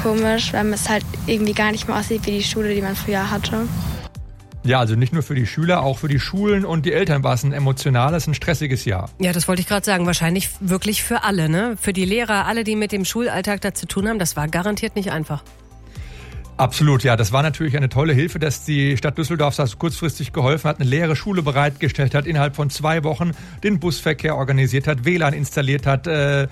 komisch, weil es halt irgendwie gar nicht mehr aussieht wie die Schule, die man früher hatte. Ja, also nicht nur für die Schüler, auch für die Schulen und die Eltern war es ein emotionales, ein stressiges Jahr. Ja, das wollte ich gerade sagen. Wahrscheinlich wirklich für alle, ne? Für die Lehrer, alle, die mit dem Schulalltag da zu tun haben. Das war garantiert nicht einfach. Absolut, ja. Das war natürlich eine tolle Hilfe, dass die Stadt Düsseldorf das kurzfristig geholfen hat, eine leere Schule bereitgestellt hat, innerhalb von 2 Wochen den Busverkehr organisiert hat, WLAN installiert hat,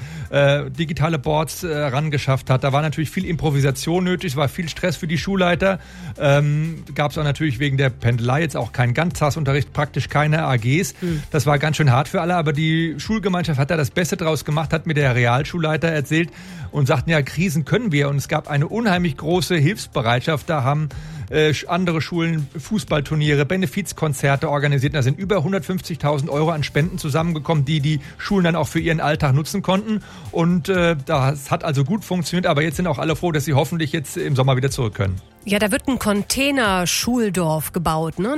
digitale Boards rangeschafft hat. Da war natürlich viel Improvisation nötig, es war viel Stress für die Schulleiter. Gab es auch natürlich wegen der Pendelei jetzt auch keinen Ganztagsunterricht, praktisch keine AGs. Das war ganz schön hart für alle, aber die Schulgemeinschaft hat da das Beste draus gemacht, hat mir der Realschulleiter erzählt und sagten, ja, Krisen können wir. Und es gab eine unheimlich große Hilfsbereitschaft. Da haben andere Schulen Fußballturniere, Benefizkonzerte organisiert. Da sind über 150.000 Euro an Spenden zusammengekommen, die Schulen dann auch für ihren Alltag nutzen konnten. Und das hat also gut funktioniert. Aber jetzt sind auch alle froh, dass sie hoffentlich jetzt im Sommer wieder zurück können. Ja, da wird ein Container-Schuldorf gebaut, ne?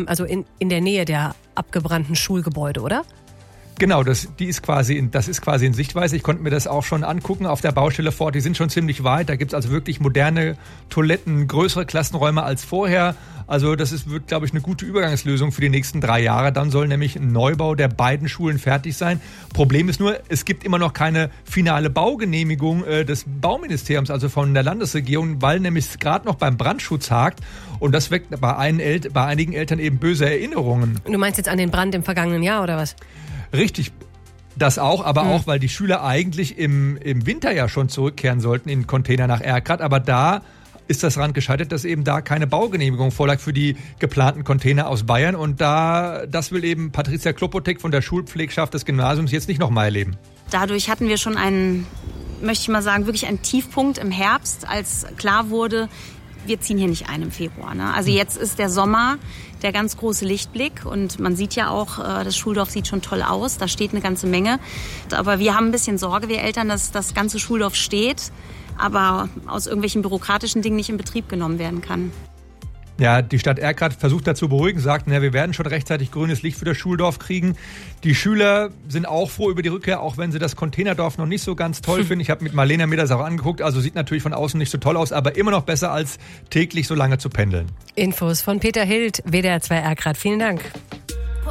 In der Nähe der abgebrannten Schulgebäude, oder? Genau, das ist quasi in Sichtweise. Ich konnte mir das auch schon angucken auf der Baustelle vor Ort. Die sind schon ziemlich weit. Da gibt's also wirklich moderne Toiletten, größere Klassenräume als vorher. Also das wird, glaube ich, eine gute Übergangslösung für die nächsten 3 Jahre. Dann soll nämlich ein Neubau der beiden Schulen fertig sein. Problem ist nur, es gibt immer noch keine finale Baugenehmigung des Bauministeriums, also von der Landesregierung, weil nämlich gerade noch beim Brandschutz hakt. Und das weckt bei einigen Eltern eben böse Erinnerungen. Du meinst jetzt an den Brand im vergangenen Jahr oder was? Richtig, das auch, aber auch, weil die Schüler eigentlich im Winter ja schon zurückkehren sollten in Container nach Erkrath. Aber da ist das daran gescheitert, dass eben da keine Baugenehmigung vorlag für die geplanten Container aus Bayern. Und das will eben Patricia Klopotek von der Schulpflegschaft des Gymnasiums jetzt nicht nochmal erleben. Dadurch hatten wir schon einen, möchte ich mal sagen, wirklich einen Tiefpunkt im Herbst, als klar wurde, wir ziehen hier nicht ein im Februar. Ne? Also jetzt ist der Sommer der ganz große Lichtblick und man sieht ja auch, das Schuldorf sieht schon toll aus, da steht eine ganze Menge. Aber wir haben ein bisschen Sorge, wir Eltern, dass das ganze Schuldorf steht, aber aus irgendwelchen bürokratischen Dingen nicht in Betrieb genommen werden kann. Ja, die Stadt Erkrath versucht dazu beruhigen, sagt, wir werden schon rechtzeitig grünes Licht für das Schuldorf kriegen. Die Schüler sind auch froh über die Rückkehr, auch wenn sie das Containerdorf noch nicht so ganz toll finden. Ich habe mit Marlena mir das auch angeguckt, also sieht natürlich von außen nicht so toll aus, aber immer noch besser als täglich so lange zu pendeln. Infos von Peter Hild, WDR 2 Erkrath. Vielen Dank.